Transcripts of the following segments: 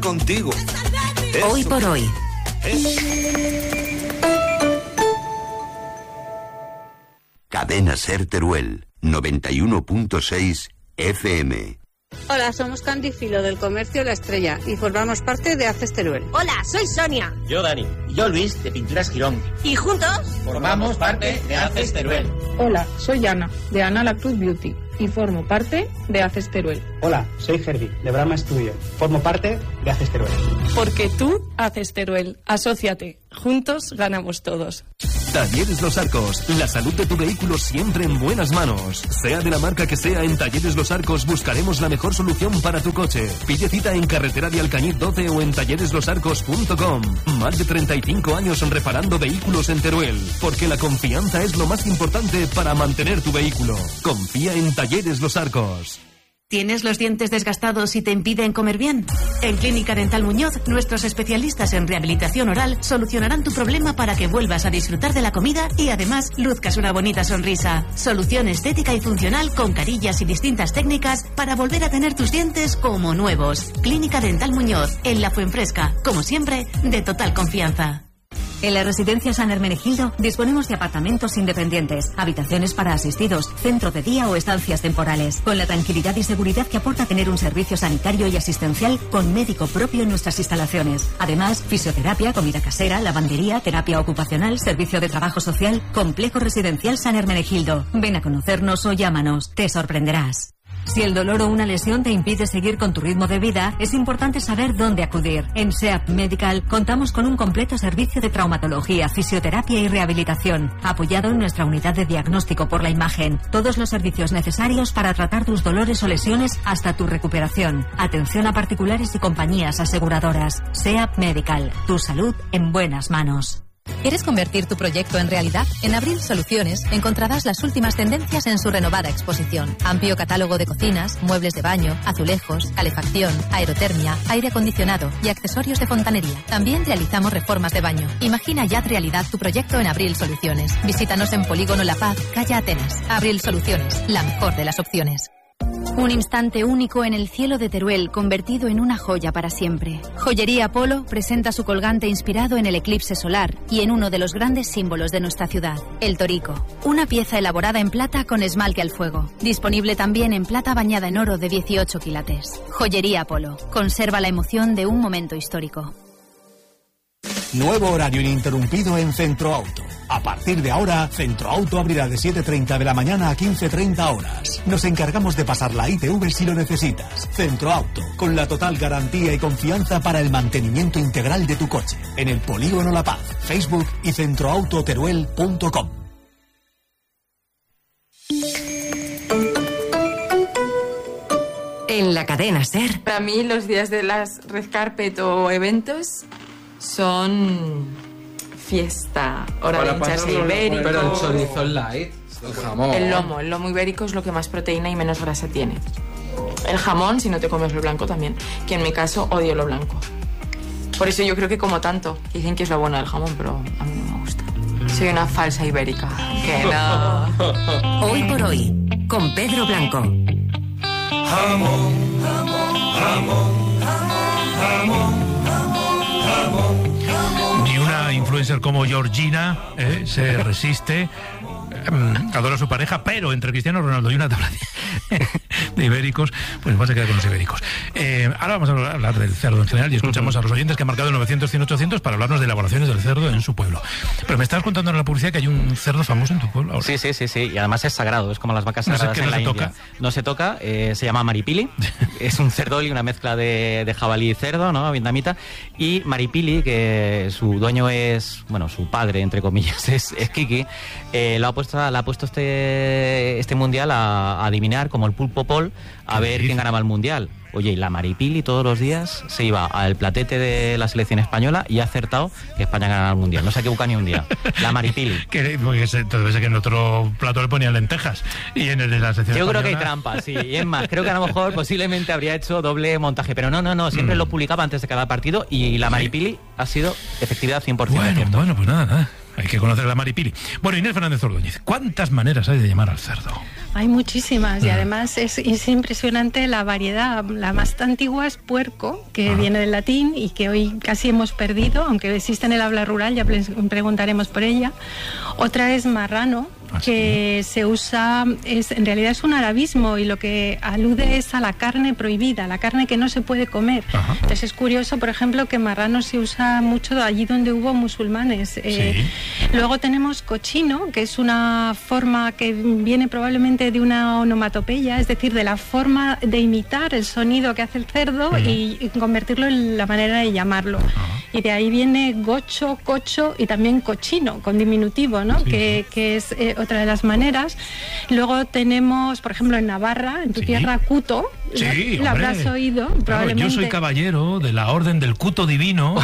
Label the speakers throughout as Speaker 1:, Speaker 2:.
Speaker 1: contigo.
Speaker 2: Hoy por hoy.
Speaker 3: Cadena Ser Teruel, 91.6 FM.
Speaker 4: Hola, somos Candy Filo del Comercio La Estrella y formamos parte de ACES Teruel.
Speaker 5: Hola, soy Sonia.
Speaker 6: Yo Dani. Y yo Luis, de Pinturas Girón.
Speaker 5: Y juntos
Speaker 6: formamos parte de ACES Teruel.
Speaker 7: Hola, soy Ana, de Ana La Cruz Beauty y formo parte de ACES Teruel.
Speaker 8: Hola, soy Herbie, de Brahma Studio. Formo parte de ACES Teruel.
Speaker 7: Porque tú, ACES Teruel, asóciate. Juntos ganamos todos.
Speaker 9: Talleres Los Arcos, la salud de tu vehículo siempre en buenas manos. Sea de la marca que sea, en Talleres Los Arcos buscaremos la mejor solución para tu coche. Pide cita en Carretera de Alcañiz 12 o en tallereslosarcos.com. Más de 35 años reparando vehículos en Teruel, porque la confianza es lo más importante para mantener tu vehículo. Confía en Talleres Los Arcos.
Speaker 2: ¿Tienes los dientes desgastados y te impiden comer bien? En Clínica Dental Muñoz, nuestros especialistas en rehabilitación oral solucionarán tu problema para que vuelvas a disfrutar de la comida y además luzcas una bonita sonrisa. Solución estética y funcional con carillas y distintas técnicas para volver a tener tus dientes como nuevos. Clínica Dental Muñoz, en La Fuenfresca, como siempre, de total confianza.
Speaker 10: En la Residencia San Hermenegildo disponemos de apartamentos independientes, habitaciones para asistidos, centro de día o estancias temporales, con la tranquilidad y seguridad que aporta tener un servicio sanitario y asistencial con médico propio en nuestras instalaciones. Además, fisioterapia, comida casera, lavandería, terapia ocupacional, servicio de trabajo social, Complejo Residencial San Hermenegildo. Ven a conocernos o llámanos, te sorprenderás. Si el dolor o una lesión te impide seguir con tu ritmo de vida, es importante saber dónde acudir. En SEAP Medical contamos con un completo servicio de traumatología, fisioterapia y rehabilitación, apoyado en nuestra unidad de diagnóstico por la imagen. Todos los servicios necesarios para tratar tus dolores o lesiones hasta tu recuperación. Atención a particulares y compañías aseguradoras. SEAP Medical, tu salud en buenas manos.
Speaker 11: ¿Quieres convertir tu proyecto en realidad? En Abril Soluciones encontrarás las últimas tendencias en su renovada exposición. Amplio catálogo de cocinas, muebles de baño, azulejos, calefacción, aerotermia, aire acondicionado y accesorios de fontanería. También realizamos reformas de baño. Imagina ya realidad tu proyecto en Abril Soluciones. Visítanos en Polígono La Paz, calle Atenas. Abril Soluciones, la mejor de las opciones.
Speaker 12: Un instante único en el cielo de Teruel, convertido en una joya para siempre. Joyería Polo presenta su colgante inspirado en el eclipse solar y en uno de los grandes símbolos de nuestra ciudad, el torico. Una pieza elaborada en plata con esmalte al fuego. Disponible también en plata bañada en oro de 18 quilates. Joyería Polo. Conserva la emoción de un momento histórico.
Speaker 13: Nuevo horario ininterrumpido en Centro Auto. A partir de ahora, Centro Auto abrirá de 7:30 de la mañana a 15:30 horas. Nos encargamos de pasar la ITV si lo necesitas. Centro Auto, con la total garantía y confianza para el mantenimiento integral de tu coche. En el Polígono La Paz, Facebook y centroautoteruel.com.
Speaker 2: En la cadena SER.
Speaker 7: Para mí los días de las red carpet o eventos son fiesta, hora de hincharse ibérico.
Speaker 14: Pero el chorizo light, el jamón.
Speaker 7: El lomo ibérico es lo que más proteína y menos grasa tiene. El jamón, si no te comes lo blanco también, que en mi caso odio lo blanco. Por eso yo creo que como tanto. Dicen que es lo bueno del jamón, pero a mí no me gusta. Soy una falsa ibérica. Que no.
Speaker 2: Hoy por hoy, con Pedro Blanco.
Speaker 1: Jamón, jamón, jamón, jamón.
Speaker 15: Ni una influencer como Georgina se resiste. Adora a su pareja, pero entre Cristiano Ronaldo y una tabla de ibéricos, pues va a quedar con los ibéricos. Ahora vamos a hablar del cerdo en general y escuchamos a los oyentes que han marcado 900, 100, 800 para hablarnos de elaboraciones del cerdo en su pueblo. Pero me estabas contando en la publicidad que hay un cerdo famoso en tu pueblo ahora.
Speaker 16: Sí, y además es sagrado, es como las vacas sagradas en la India. No se toca, se llama maripili, es un cerdoli, una mezcla de jabalí y cerdo, ¿no? Vietnamita, y maripili, que su dueño es, bueno, su padre, entre comillas, es Kiki, le ha puesto este mundial a adivinar, como el pulpo Pol, a ver quién ganaba el mundial. Oye, y la maripili todos los días se iba al platete de la selección española y ha acertado que España ganaba el mundial. No se equivoca ni un día. La maripili.
Speaker 15: Entonces que en otro plato le ponían lentejas y en el de la selección
Speaker 16: Yo
Speaker 15: española...
Speaker 16: creo que hay trampas, sí. Y es más, creo que a lo mejor posiblemente habría hecho doble montaje. Pero no, siempre lo publicaba antes de cada partido y la maripili ha sido efectividad 100%.
Speaker 15: Bueno, pues nada. Hay que conocer a la Maripili. Bueno, Inés Fernández Ordóñez, ¿cuántas maneras hay de llamar al cerdo?
Speaker 5: Hay muchísimas y además es impresionante la variedad. La más antigua es puerco, que viene del latín y que hoy casi hemos perdido, aunque existe en el habla rural, ya preguntaremos por ella. Otra es marrano, que se usa, en realidad es un arabismo y lo que alude es a la carne prohibida, la carne que no se puede comer. Entonces es curioso, por ejemplo, que marrano se usa mucho allí donde hubo musulmanes. Luego tenemos cochino, que es una forma que viene probablemente de una onomatopeya, es decir, de la forma de imitar el sonido que hace el cerdo y convertirlo en la manera de llamarlo. Y de ahí viene gocho, cocho y también cochino, con diminutivo, ¿no? Que es otra de las maneras. Luego tenemos, por ejemplo, en Navarra, en tu tierra, cuto.
Speaker 15: Sí,
Speaker 5: la habrás oído, probablemente.
Speaker 15: Yo soy caballero de la Orden del Cuto Divino,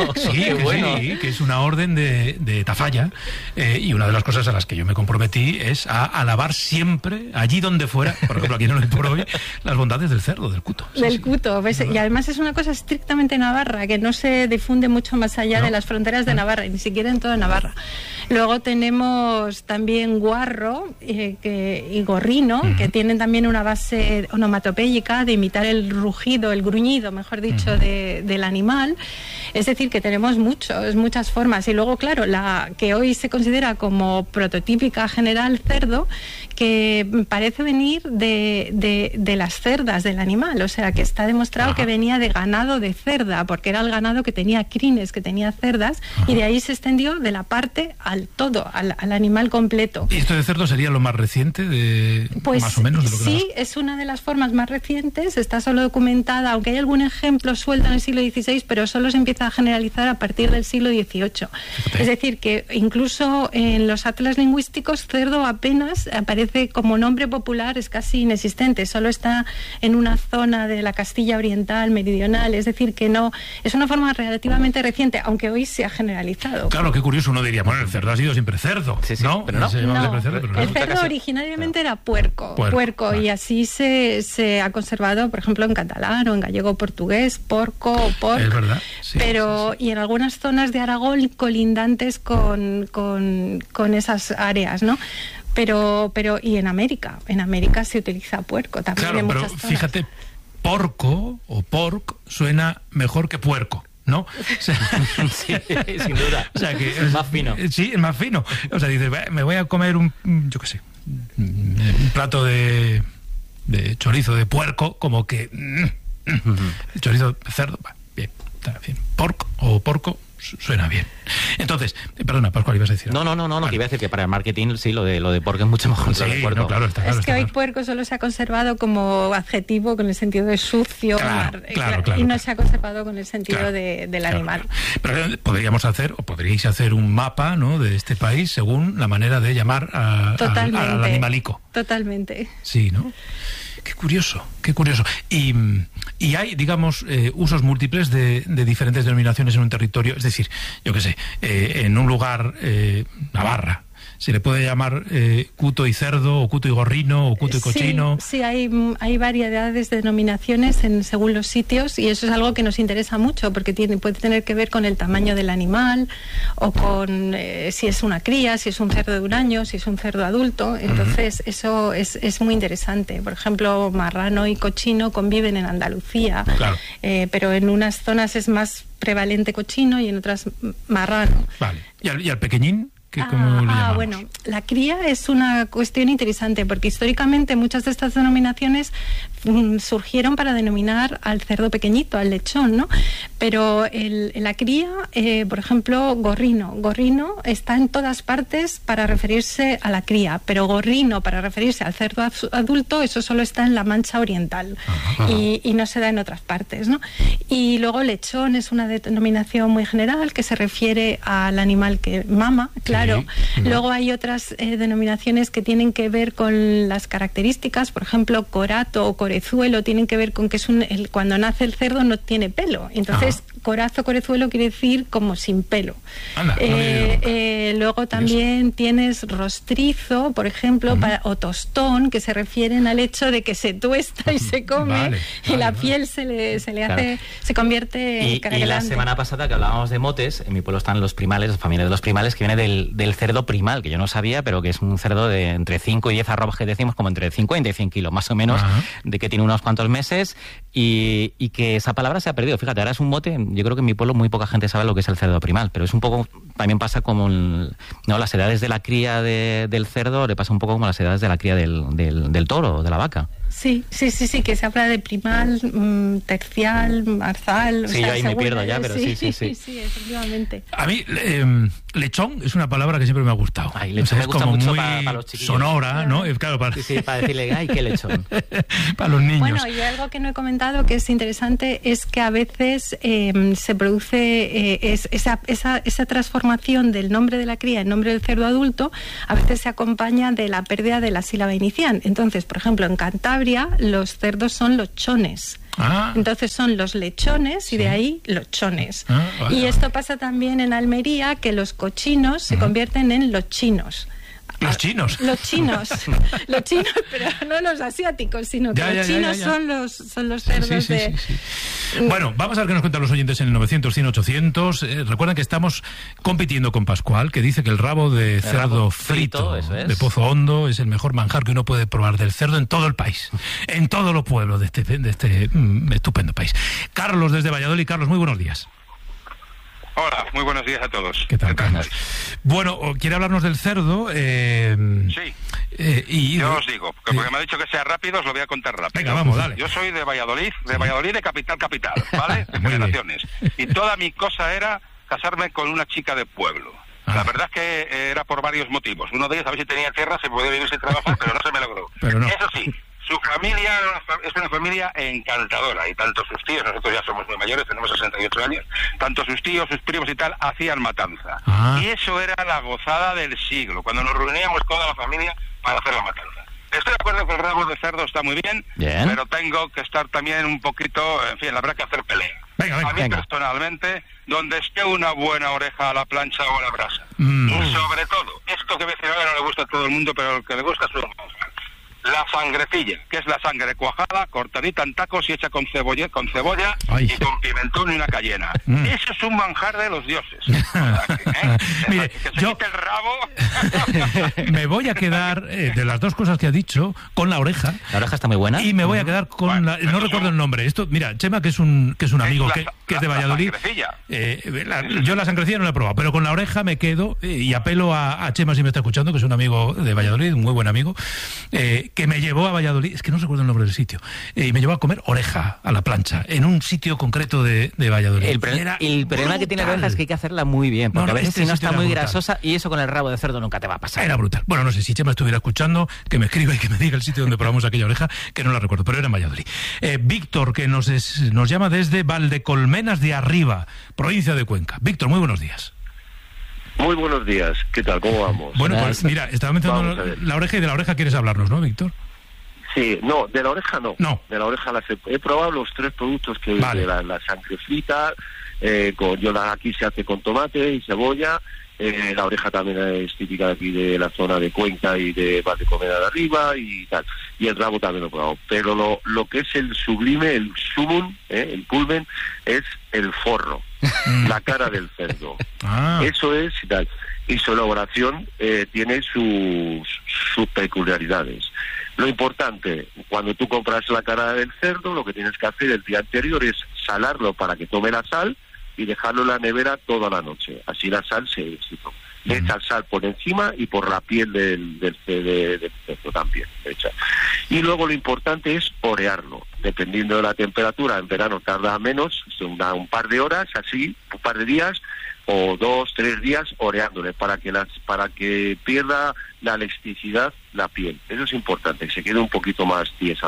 Speaker 15: que es una orden de Tafalla, y una de las cosas a las que yo me comprometí es a alabar siempre, allí donde fuera, por ejemplo aquí en el por hoy, las bondades del cerdo, del cuto.
Speaker 5: Cuto, ¿ves? Y además es una cosa estrictamente navarra, que no se difunde mucho más allá de las fronteras de Navarra, ni siquiera en toda Navarra. Luego tenemos también guarro y gorrino, que tienen también una base onomatopéyica de imitar el rugido, el gruñido, mejor dicho, del animal. Es decir, que tenemos muchas formas. Y luego, claro, la que hoy se considera como prototípica general cerdo, que parece venir de las cerdas del animal. O sea, que está demostrado que venía de ganado de cerda, porque era el ganado que tenía crines, que tenía cerdas, y de ahí se extendió de la parte al todo, al animal completo.
Speaker 15: ¿Y esto de cerdo sería lo más reciente, más o menos? De lo que
Speaker 5: sí, es una de las formas más recientes, está solo documentada, aunque hay algún ejemplo suelto en el siglo XVI, pero solo se empieza a generalizar a partir del siglo XVIII. Es decir, que incluso en los atlas lingüísticos, cerdo apenas aparece como nombre popular, es casi inexistente, solo está en una zona de la Castilla Oriental, meridional, es decir, que no, es una forma relativamente reciente, aunque hoy se ha generalizado.
Speaker 15: Claro, qué curioso, uno diría, bueno, el cerdo ha sido siempre cerdo, ¿no?
Speaker 5: Pero no. El cerdo originariamente era puerco, y así se ha conservado, por ejemplo, en catalán o en gallego-portugués, porco o porc.
Speaker 15: Es verdad.
Speaker 5: Y en algunas zonas de Aragón colindantes con esas áreas, ¿no? Pero y en América se utiliza puerco también.
Speaker 15: Claro,
Speaker 5: en
Speaker 15: pero
Speaker 5: muchas zonas.
Speaker 15: Fíjate, porco o porc suena mejor que puerco, ¿no? O sea,
Speaker 16: sí, sin duda.
Speaker 15: O sea, que
Speaker 16: es más fino.
Speaker 15: Sí, es más fino. O sea, dices, me voy a comer un plato de chorizo de puerco, como que chorizo de cerdo, bien, está bien. Porc o porco suena bien. Entonces, perdona, Pascual, ibas a decir.
Speaker 16: No, que iba a decir que para el marketing sí, lo de porco es mucho mejor que lo de puerco.
Speaker 15: Claro, está claro.
Speaker 5: Es que hoy puerco solo se ha conservado como adjetivo con el sentido de sucio, y no se ha conservado con el sentido del animal.
Speaker 15: Pero podríais hacer un mapa, ¿no?, de este país según la manera de llamar al animalico.
Speaker 5: Totalmente.
Speaker 15: Sí, ¿no? Qué curioso. Y hay, digamos, usos múltiples de diferentes denominaciones en un territorio. Es decir, yo qué sé, en un lugar, Navarra, se le puede llamar cuto y cerdo, o cuto y gorrino, o cuto y cochino.
Speaker 5: Sí, hay variedades de denominaciones según los sitios, y eso es algo que nos interesa mucho, porque puede tener que ver con el tamaño del animal, o con si es una cría, si es un cerdo de un año, si es un cerdo adulto. Entonces, eso es muy interesante. Por ejemplo, marrano y cochino conviven en Andalucía, pero en unas zonas es más prevalente cochino y en otras marrano.
Speaker 15: Vale. ¿Y al pequeñín?
Speaker 5: Bueno, la cría es una cuestión interesante, porque históricamente muchas de estas denominaciones surgieron para denominar al cerdo pequeñito, al lechón, ¿no? Pero la cría, por ejemplo, gorrino está en todas partes para referirse a la cría, pero gorrino para referirse al cerdo adulto, eso solo está en la Mancha Oriental y no se da en otras partes, ¿no? Y luego lechón es una denominación muy general que se refiere al animal que mama, claro. claro. Luego hay otras denominaciones que tienen que ver con las características, por ejemplo, corato o corezuelo, tienen que ver con que cuando nace el cerdo no tiene pelo. Entonces, corazo, corezuelo quiere decir como sin pelo.
Speaker 15: Anda,
Speaker 5: luego también tienes rostrizo, por ejemplo, o tostón, que se refieren al hecho de que se tuesta y se come, y la piel se le hace, se convierte en cara grande.
Speaker 16: Y la semana pasada que hablábamos de motes, en mi pueblo están los primales, la familia de los primales, que viene del cerdo primal, que yo no sabía, pero que es un cerdo de entre 5 y 10 arrobas, que decimos como entre 50 y 100 kilos, más o menos, de que tiene unos cuantos meses, y que esa palabra se ha perdido. Fíjate, ahora es un mote. Yo creo que en mi pueblo muy poca gente sabe lo que es el cerdo primal, pero es un poco, también pasa como las edades de la cría del cerdo, le pasa un poco como las edades de la cría del toro o de la vaca.
Speaker 5: Sí, que se habla de primal, tercial, marzal.
Speaker 16: Sí, yo ahí me pierdo ya, pero sí.
Speaker 5: Sí, efectivamente.
Speaker 15: A mí, lechón es una palabra que siempre me ha gustado.
Speaker 16: Ay, lechón me gusta mucho para los chiquillos.
Speaker 15: Sonora, ¿no? Claro, para
Speaker 16: decirle, ay, qué lechón.
Speaker 15: Para los niños.
Speaker 5: Bueno, y algo que no he comentado que es interesante es que a veces se produce esa transformación del nombre de la cría en nombre del cerdo adulto, a veces se acompaña de la pérdida de la sílaba inicial. Entonces, por ejemplo, en Cantabria los cerdos son lochones. Entonces son los lechones y de ahí lochones. Y esto pasa también en Almería, que los cochinos se convierten en lochinos.
Speaker 15: Los chinos.
Speaker 5: Los chinos, pero no los asiáticos, sino que los chinos son los cerdos de...
Speaker 15: Sí. Bueno, vamos a ver qué nos cuentan los oyentes en el 900-100-800. Recuerden que estamos compitiendo con Pascual, que dice que el rabo de cerdo frito de Pozo Hondo es el mejor manjar que uno puede probar del cerdo en todo el país, en todos los pueblos de este estupendo país. Carlos, desde Valladolid. Carlos, muy buenos días.
Speaker 17: Hola, muy buenos días a todos.
Speaker 15: ¿Qué tal, Carlos? Bueno, ¿quiere hablarnos del cerdo?
Speaker 17: Sí. Yo os digo, porque me ha dicho que sea rápido, os lo voy a contar rápido.
Speaker 15: Venga, vamos, dale.
Speaker 17: Yo soy de Valladolid, de capital, ¿vale? De generaciones. Y toda mi cosa era casarme con una chica de pueblo. La verdad es que era por varios motivos. Uno de ellos, a ver si tenía tierra, se podía vivir sin trabajar, pero no se me logró. Eso sí, su familia es una familia encantadora, y tanto sus tíos, nosotros ya somos muy mayores, tenemos 68 años, tanto sus tíos, sus primos y tal, hacían matanza. Y eso era la gozada del siglo, cuando nos reuníamos toda la familia para hacer la matanza. Estoy de acuerdo que el rabo de cerdo está muy bien, pero tengo que estar también un poquito, en fin, habrá que hacer pelea. A mí personalmente, donde esté una buena oreja a la plancha o a la brasa. Y sobre todo, esto que voy a decir ahora no le gusta a todo el mundo, pero el que le gusta es un... La sangrecilla, que es la sangre cuajada, cortadita en tacos y hecha con cebolla y con pimentón y una cayena. Eso es un manjar de los dioses.
Speaker 15: Mire,
Speaker 17: que se quite el rabo.
Speaker 15: Me voy a quedar, de las dos cosas que ha dicho, con la oreja.
Speaker 16: La oreja está muy buena.
Speaker 15: Y me voy a quedar con no recuerdo el nombre. Esto, mira, Chema, que es un amigo que es de Valladolid. Yo la sangrecilla no la he probado, pero con la oreja me quedo, y apelo a Chema, si me está escuchando, que es un amigo de Valladolid, un muy buen amigo, que me llevó a Valladolid, es que no recuerdo el nombre del sitio, y me llevó a comer oreja a la plancha, en un sitio concreto de Valladolid.
Speaker 16: El problema que tiene la oreja es que hay que hacerla muy bien, porque a veces si no está muy grasosa, y eso con el rabo de cerdo nunca te va a pasar.
Speaker 15: Era brutal. Bueno, no sé, si Chema estuviera escuchando, que me escriba y que me diga el sitio donde probamos aquella oreja, que no la recuerdo, pero era en Valladolid. Víctor, que nos llama desde Valdecolmenas de Arriba, provincia de Cuenca. Víctor, muy buenos días.
Speaker 18: Muy buenos días, ¿qué tal? ¿Cómo vamos?
Speaker 15: Bueno, pues mira, estaba mencionando la oreja, y de la oreja quieres hablarnos, ¿no, Víctor?
Speaker 18: Sí, no, de la oreja no. De la oreja he probado los 3 productos que de la sangre frita, aquí se hace con tomate y cebolla, la oreja también es típica de aquí de la zona de Cuenca y de Valdecolmenas de Arriba y tal, y el rabo también lo he probado, pero lo que es el sublime, el sumum, el culmen, es el forro, la cara del cerdo. Eso es y tal. Y su elaboración tiene sus peculiaridades. Lo importante, cuando tú compras la cara del cerdo, lo que tienes que hacer el día anterior es salarlo para que tome la sal y dejarlo en la nevera toda la noche. Así la sal se toma. Le echas sal por encima y por la piel del cerdo también. Y luego lo importante es orearlo. Dependiendo de la temperatura, en verano tarda menos, un par de horas, así, un par de días, o 2, 3 días oreándole para que pierda la elasticidad la piel. Eso es importante, que se quede un poquito más tiesa la piel.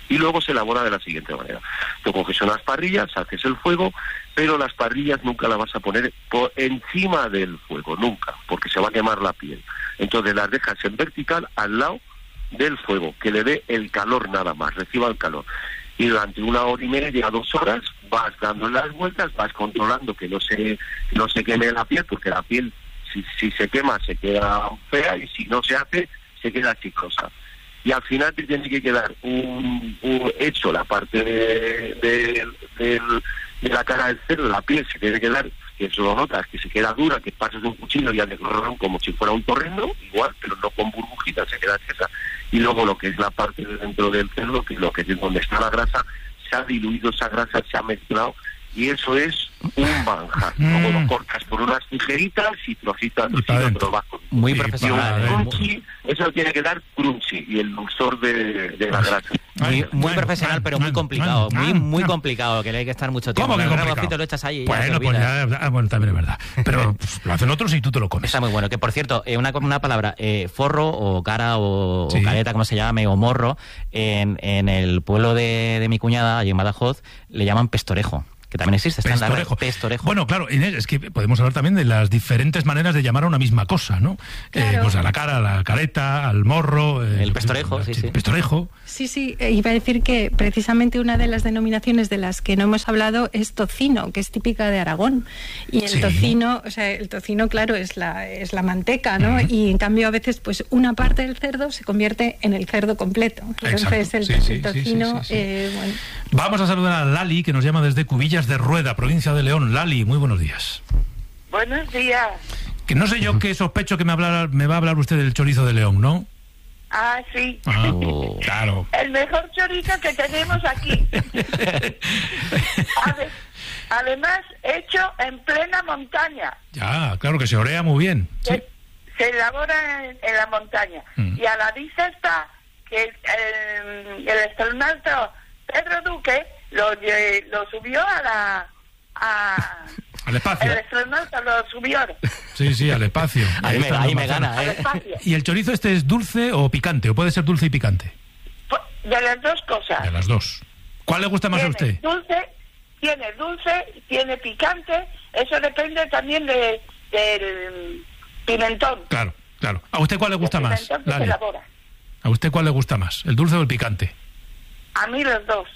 Speaker 18: Y luego se elabora de la siguiente manera. Tú coges unas parrillas, haces el fuego, pero las parrillas nunca las vas a poner por encima del fuego, nunca, porque se va a quemar la piel. Entonces las dejas en vertical al lado del fuego, que le dé el calor nada más, reciba el calor. Y durante 1 hora y media, 2 horas, vas dando las vueltas, vas controlando que no se queme la piel, porque la piel, si se quema, se queda fea, y si no se hace, se queda chiclosa. Y al final te tiene que quedar hecho la parte de la cara del cerdo, la piel se tiene que quedar, que eso lo notas, que se queda dura, que pasas un cuchillo y haces como si fuera un torrendo, igual, pero no con burbujitas, se queda tiesa. Y luego lo que es la parte de dentro del cerdo, que lo que es donde está la grasa, se ha diluido esa grasa, se ha mezclado, y eso es un manjar. Luego lo cortas por unas tijeritas y trocitas, lo vas con
Speaker 16: muy profesional.
Speaker 18: Crunchy, eso tiene que dar crunchy y el dulzor de la grasa.
Speaker 16: Muy profesional, pero muy complicado. Muy complicado, que hay que estar mucho tiempo.
Speaker 15: ¿Cómo que complicado?
Speaker 16: Arrocito lo echas ahí.
Speaker 15: Bueno, pues ya, bueno, también es verdad. Pero lo hacen otros y tú te lo comes.
Speaker 16: Está muy bueno. Que por cierto, una palabra, forro o cara o careta, como se llame, o morro, en el pueblo de mi cuñada, allí en Badajoz, le llaman pestorejo. Que también existe, está en la red, pestorejo.
Speaker 15: Bueno, claro, Inés, es que podemos hablar también de las diferentes maneras de llamar a una misma cosa, ¿no?
Speaker 5: Claro.
Speaker 15: Pues a la cara, a la careta, al morro...
Speaker 16: el pestorejo, sí.
Speaker 15: Pestorejo.
Speaker 5: Sí, iba a decir que precisamente una de las denominaciones de las que no hemos hablado es tocino, que es típica de Aragón. Y el tocino, o sea, el tocino, claro, es la manteca, ¿no? Y en cambio a veces, pues una parte del cerdo se convierte en el cerdo completo. Entonces el tocino, bueno.
Speaker 15: Vamos a saludar a Lali, que nos llama desde Cubillas de Rueda, provincia de León. Lali, muy buenos días.
Speaker 19: Buenos días.
Speaker 15: Que no sé yo qué sospecho que me va a hablar usted del chorizo de León, ¿no?
Speaker 19: Ah, sí.
Speaker 15: Claro.
Speaker 19: El mejor chorizo que tenemos aquí. Además, hecho en plena montaña.
Speaker 15: Ya, claro, que se orea muy bien. Sí.
Speaker 19: Se elabora en la montaña. Y a la vista está que el astronauta Pedro Duque lo subió
Speaker 15: al espacio.
Speaker 19: El astronauta lo subió.
Speaker 15: Sí, al espacio.
Speaker 16: Ahí me gana, ¿eh?
Speaker 15: ¿Y el chorizo este es dulce o picante? ¿O puede ser dulce y picante?
Speaker 19: De las dos cosas.
Speaker 15: De las dos. ¿Cuál le gusta más a usted?
Speaker 19: Tiene dulce, tiene picante. Eso depende también del pimentón.
Speaker 15: Claro. ¿A usted cuál le gusta más?
Speaker 19: Lali.
Speaker 15: ¿A usted cuál le gusta más? ¿El dulce o el picante?
Speaker 19: A mí los dos.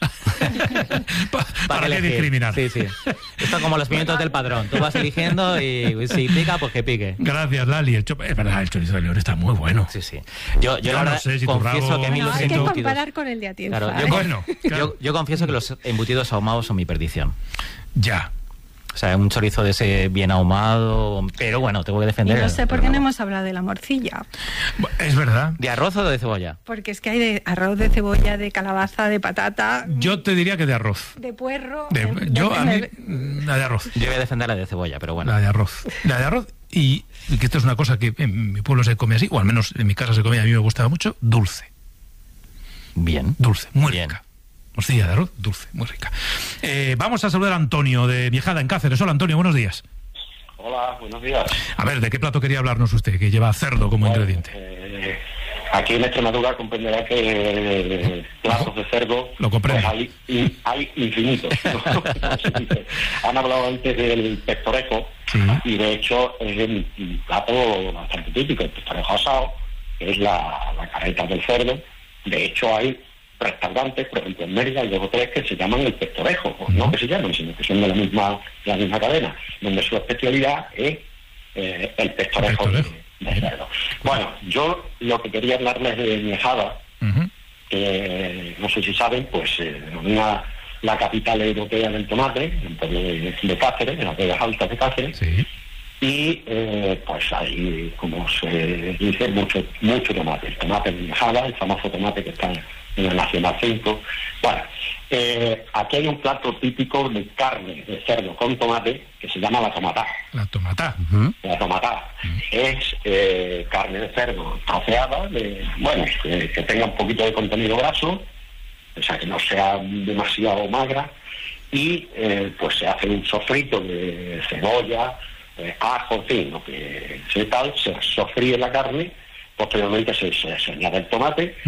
Speaker 15: ¿Para qué discriminar?
Speaker 16: Sí. Esto es como los pimientos del padrón. Tú vas eligiendo y si pica, pues que pique.
Speaker 15: Gracias, Lali. Es verdad, el chorizo de León está muy bueno.
Speaker 16: Sí. Yo la verdad,
Speaker 15: no sé si
Speaker 16: confieso que a mí los
Speaker 5: hay que
Speaker 16: embutidos...
Speaker 5: comparar con el de Atienza.
Speaker 16: Claro, yo confieso que los embutidos ahumados son mi perdición.
Speaker 15: Ya.
Speaker 16: O sea, un chorizo de ese bien ahumado, pero bueno, tengo que defender.
Speaker 5: Y no sé por qué no hemos hablado de la morcilla.
Speaker 15: Es verdad.
Speaker 16: ¿De arroz o de cebolla?
Speaker 5: Porque es que hay de arroz, de cebolla, de calabaza, de patata.
Speaker 15: Yo te diría que de arroz.
Speaker 5: De puerro.
Speaker 15: La de arroz.
Speaker 16: Yo voy a defender la de cebolla, pero bueno.
Speaker 15: La de arroz. Y que esto es una cosa que en mi pueblo se come así, o al menos en mi casa se come, a mí me gustaba mucho, dulce.
Speaker 16: Bien.
Speaker 15: Dulce, muy rica. Morcilla de arroz, dulce, muy rica. Vamos a saludar a Antonio de Viejada, en Cáceres. Hola, Antonio, buenos días.
Speaker 20: Hola, buenos días.
Speaker 15: A ver, ¿de qué plato quería hablarnos usted, que lleva cerdo como ingrediente?
Speaker 20: Aquí en Extremadura comprenderá que platos de cerdo pues hay infinitos. Han hablado antes del pestorejo, y de hecho es un plato bastante típico, el pestorejo asado, que es la careta del cerdo. De hecho hay restaurantes, por ejemplo en Mérida hay 2 o 3 que se llaman el pestorejo, no que se llaman, sino que son de la misma cadena, donde su especialidad es el pestorejo de cerdo. Bueno, yo lo que quería hablarles de Miejada, que no sé si saben, pues denomina la capital europea del tomate, el pueblo de Cáceres, en las Vegas Altas de Cáceres, y pues hay, como se dice, mucho tomate. El tomate de Miejada, el famoso tomate que está en el Nacional 5. Bueno, aquí hay un plato típico de carne de cerdo con tomate que se llama la tomatá.
Speaker 15: La tomatá.
Speaker 20: La tomatá es carne de cerdo troceada, que tenga un poquito de contenido graso, o sea, que no sea demasiado magra, y pues se hace un sofrito de cebolla, ajo, en fin, lo que sea tal, se sofríe la carne, posteriormente se añade el tomate,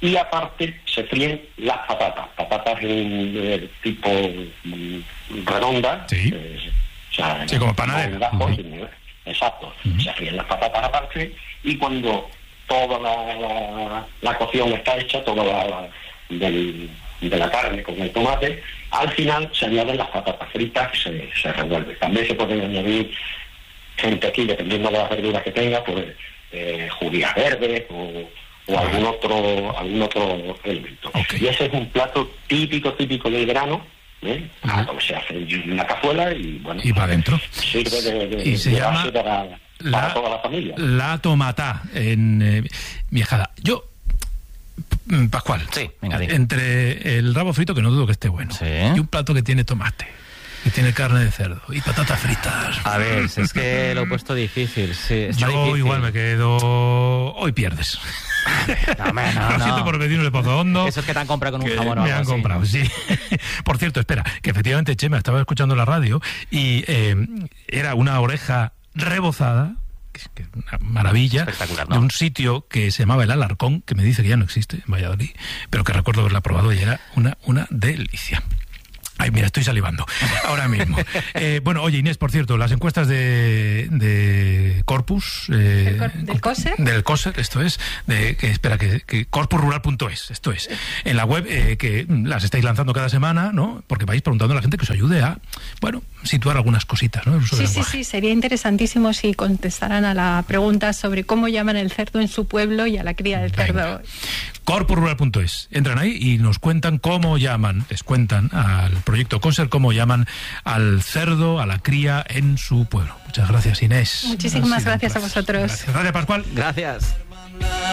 Speaker 20: y aparte se fríen las patatas tipo redonda,
Speaker 15: o sea, como panadera.
Speaker 20: Exacto, se fríen las patatas aparte, y cuando toda la cocción está hecha, toda de la carne con el tomate, al final se añaden las patatas fritas y se revuelve. También se pueden añadir gente aquí, dependiendo de las verduras que tenga, pues judías verdes o algún otro elemento. Y ese es un plato típico del verano, se hace en una cazuela y bueno,
Speaker 15: y para adentro
Speaker 20: sirve
Speaker 15: y se llama
Speaker 20: para toda la familia.
Speaker 15: La tomatá en Viejada. Yo, Pascual, entre el rabo frito, que no dudo que esté bueno, y un plato que tiene tomate, que tiene carne de cerdo y patatas fritas.
Speaker 16: A ver, es que lo he puesto difícil. Sí,
Speaker 15: yo difícil. Igual me quedo... Hoy pierdes.
Speaker 16: No,
Speaker 15: lo siento por vecinos de Pozo Hondo.
Speaker 16: Eso es que te han comprado con un jamón o algo
Speaker 15: me han comprado, sí. Por cierto, espera, que efectivamente Chema estaba escuchando la radio y era una oreja rebozada, que es una maravilla,
Speaker 16: espectacular, ¿no?
Speaker 15: De un sitio que se llamaba El Alarcón, que me dice que ya no existe en Valladolid, pero que recuerdo haberla probado y era una delicia. Ay, mira, estoy salivando ahora mismo. Bueno, oye, Inés, por cierto, las encuestas de Corpus...
Speaker 5: ¿Del COSER?
Speaker 15: Del COSER, esto es. Que corpusrural.es, esto es. En la web, que las estáis lanzando cada semana, ¿no? Porque vais preguntando a la gente que os ayude a, bueno, situar algunas cositas, ¿no?
Speaker 5: Sí, sería interesantísimo si contestaran a la pregunta sobre cómo llaman el cerdo en su pueblo y a la cría del cerdo.
Speaker 15: Corpusrural.es. Entran ahí y nos cuentan cómo llaman, les cuentan al proyecto COSER cómo llaman al cerdo, a la cría en su pueblo. Muchas gracias, Inés.
Speaker 5: Muchísimas gracias a vosotros.
Speaker 15: Gracias, Pascual.
Speaker 16: Gracias.